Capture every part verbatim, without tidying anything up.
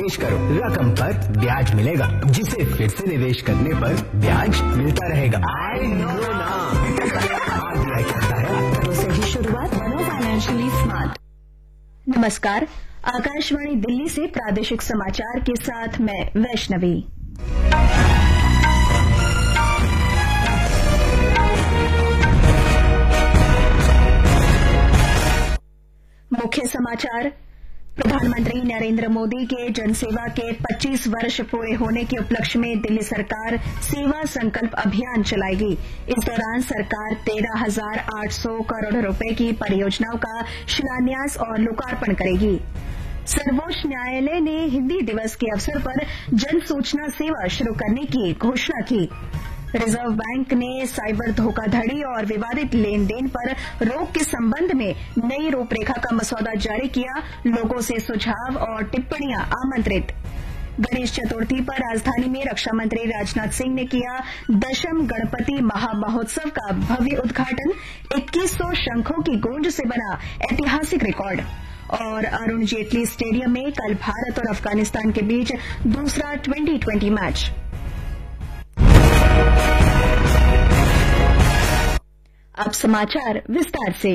निवेश करो, रकम पर ब्याज मिलेगा, जिसे फिर से निवेश करने पर ब्याज मिलता रहेगा। आई नो ना, आरबीआई कहता है तो सही शुरुआत बनो फाइनेंशियली स्मार्ट। नमस्कार, आकाशवाणी दिल्ली से प्रादेशिक समाचार के साथ मैं वैष्णवी। मुख्य समाचार। प्रधानमंत्री नरेंद्र मोदी के जनसेवा के पच्चीस वर्ष पूरे होने के उपलक्ष्य में दिल्ली सरकार सेवा संकल्प अभियान चलाएगी। इस दौरान सरकार तेरह हजार आठ सौ करोड़ रुपए की परियोजनाओं का शिलान्यास और लोकार्पण करेगी। सर्वोच्च न्यायालय ने हिंदी दिवस के अवसर पर जन सूचना सेवा शुरू करने की घोषणा की। रिजर्व बैंक ने साइबर धोखाधड़ी और विवादित लेन देन पर रोक के संबंध में नई रूपरेखा का मसौदा जारी किया। लोगों से सुझाव और टिप्पणियां आमंत्रित। गणेश चतुर्थी पर राजधानी में रक्षा मंत्री राजनाथ सिंह ने किया दशम गणपति महामहोत्सव का भव्य उद्घाटन। इक्कीस सौ शंखों की गूंज से बना ऐतिहासिक रिकॉर्ड। और अरुण जेटली स्टेडियम में कल भारत और अफगानिस्तान के बीच दूसरा ट्वेंटी ट्वेंटी मैच। अब समाचार विस्तार से।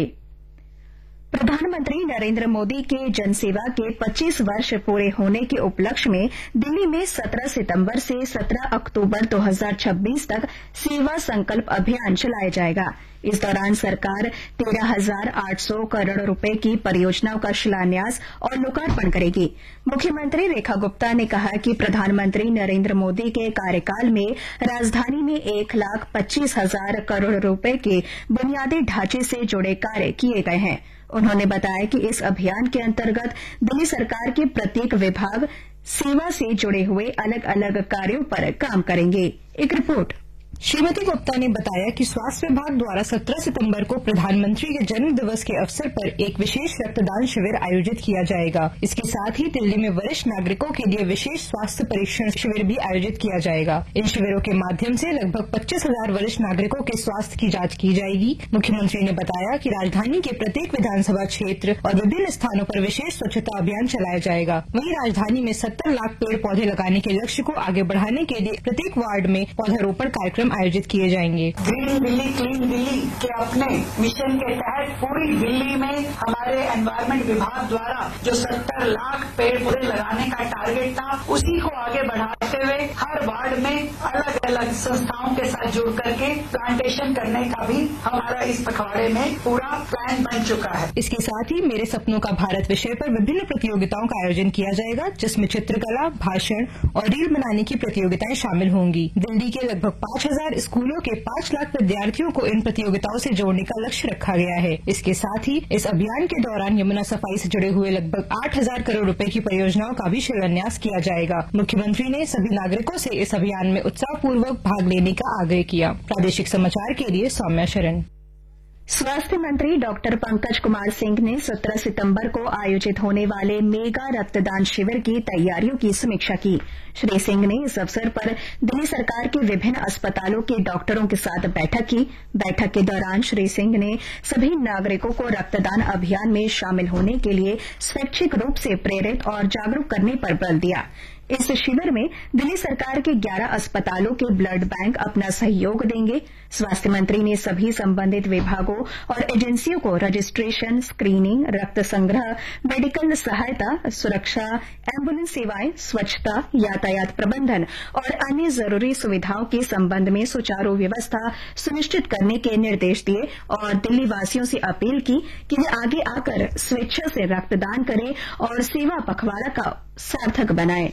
प्रधानमंत्री नरेंद्र मोदी के जनसेवा के पच्चीस वर्ष पूरे होने के उपलक्ष्य में दिल्ली में सत्रह सितंबर से सत्रह अक्टूबर दो हजार छब्बीस तक सेवा संकल्प अभियान चलाया जाएगा। इस दौरान सरकार तेरह हजार आठ सौ करोड़ रुपए की परियोजनाओं का शिलान्यास और लोकार्पण करेगी। मुख्यमंत्री रेखा गुप्ता ने कहा कि प्रधानमंत्री नरेंद्र मोदी के कार्यकाल में राजधानी में एक लाख पच्चीस हजार करोड़ रुपए के बुनियादी ढांचे से जुड़े कार्य किए गए हैं। उन्होंने बताया कि इस अभियान के अंतर्गत दिल्ली सरकार के प्रत्येक विभाग सेवा से जुड़े हुए अलग अलग कार्यों पर काम करेंगे। एक रिपोर्ट। श्रीमती गुप्ता ने बताया कि स्वास्थ्य विभाग द्वारा सत्रह सितंबर को प्रधानमंत्री के जन्म दिवस के अवसर पर एक विशेष रक्तदान शिविर आयोजित किया जाएगा। इसके साथ ही दिल्ली में वरिष्ठ नागरिकों के लिए विशेष स्वास्थ्य परीक्षण शिविर भी आयोजित किया जाएगा। इन शिविरों के माध्यम से लगभग पच्चीस हजार वरिष्ठ नागरिकों के स्वास्थ्य की जांच की जाएगी। मुख्यमंत्री ने बताया कि राजधानी के प्रत्येक विधानसभा क्षेत्र और विभिन्न स्थानों पर विशेष स्वच्छता अभियान चलाया जाएगा। वहीं राजधानी में सत्तर लाख पेड़ पौधे लगाने के लक्ष्य को आगे बढ़ाने के लिए प्रत्येक वार्ड में पौधारोपण कार्यक्रम आयोजित किए जाएंगे। ग्रीन दिल्ली क्लीन दिल्ली के अपने मिशन के तहत पूरी दिल्ली में हमारे एनवायरमेंट विभाग द्वारा जो सत्तर लाख पेड़ पौधे लगाने का टारगेट था, उसी को आगे बढ़ाते हुए हर वार्ड में अलग अलग संस्थाओं के साथ जुड़ करके प्लांटेशन करने का भी हमारा इस पखवाड़े में पूरा प्लान बन चुका है। इसके साथ ही मेरे सपनों का भारत विषय पर विभिन्न प्रतियोगिताओं का आयोजन किया जाएगा, जिसमें चित्रकला, भाषण और रील बनाने की प्रतियोगिताएं शामिल होंगी। दिल्ली के लगभग पांच हजार स्कूलों के पांच लाख विद्यार्थियों को इन प्रतियोगिताओं से जोड़ने का लक्ष्य रखा गया है। इसके साथ ही इस अभियान के दौरान यमुना सफाई से जुड़े हुए लगभग आठ हजार करोड़ रुपए की परियोजनाओं का भी शिलान्यास किया जाएगा। मुख्यमंत्री ने सभी नागरिकों से इस अभियान में उत्साहपूर्वक भाग लेने का आग्रह किया। प्रादेशिक समाचार के लिए सौम्या शरण। स्वास्थ्य मंत्री डॉक्टर पंकज कुमार सिंह ने सत्रह सितंबर को आयोजित होने वाले मेगा रक्तदान शिविर की तैयारियों की समीक्षा की। श्री सिंह ने इस अवसर पर दिल्ली सरकार के विभिन्न अस्पतालों के डॉक्टरों के साथ बैठक की। बैठक के दौरान श्री सिंह ने सभी नागरिकों को रक्तदान अभियान में शामिल होने के लिए स्वैच्छिक रूप से प्रेरित और जागरूक करने पर बल दिया। इस शिविर में दिल्ली सरकार के ग्यारह अस्पतालों के ब्लड बैंक अपना सहयोग देंगे। स्वास्थ्य मंत्री ने सभी संबंधित विभागों और एजेंसियों को रजिस्ट्रेशन, स्क्रीनिंग, रक्त संग्रह, मेडिकल सहायता, सुरक्षा, एम्बुलेंस सेवाएं, स्वच्छता, यातायात प्रबंधन और अन्य जरूरी सुविधाओं के संबंध में सुचारू व्यवस्था सुनिश्चित करने के निर्देश दिए और दिल्ली वासियों से अपील की कि वे आगे आकर स्वेच्छा से रक्तदान करें और सेवा पखवाड़ा का सार्थक बनाएं।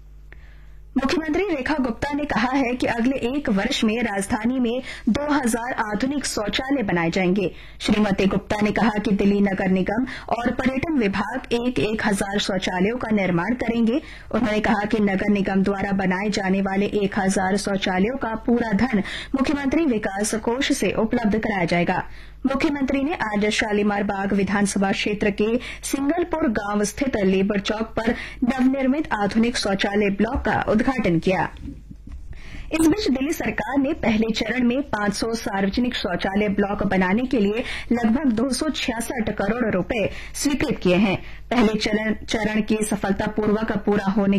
मुख्यमंत्री रेखा गुप्ता ने कहा है कि अगले एक वर्ष में राजधानी में दो हजार आधुनिक शौचालय बनाए जाएंगे। श्रीमती गुप्ता ने कहा कि दिल्ली नगर निगम और पर्यटन विभाग एक एक हजार शौचालयों का निर्माण करेंगे। उन्होंने कहा कि नगर निगम द्वारा बनाए जाने वाले एक हजार शौचालयों का पूरा धन मुख्यमंत्री विकास कोष से उपलब्ध कराया जाएगा। मुख्यमंत्री ने आज शालीमार बाग विधानसभा क्षेत्र के सिंगलपुर गांव स्थित लेबर चौक पर नवनिर्मित आधुनिक शौचालय ब्लॉक का उद्घाटन किया। इस बीच दिल्ली सरकार ने पहले चरण में पांच सौ सार्वजनिक शौचालय ब्लॉक बनाने के लिए लगभग दो सौ छियासठ करोड़ रुपए स्वीकृत किए हैं। पहले चरण, चरण के सफलतापूर्वक पूरा होने